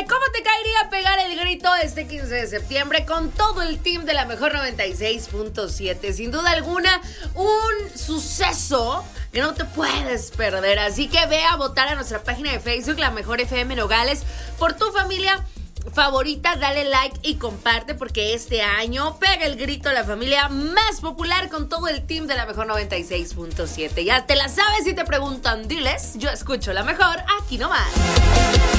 ¿cómo te caería pegar el grito este 15 de septiembre con todo el team de la mejor 96.7? Sin duda alguna, un suceso que no te puedes perder. Así que ve a votar a nuestra página de Facebook, La Mejor FM Nogales, por tu familia favorita. Dale like y comparte, porque este año pega el grito a la familia más popular con todo el team de la mejor 96.7. Ya te la sabes, si te preguntan, diles, yo escucho la mejor aquí nomás.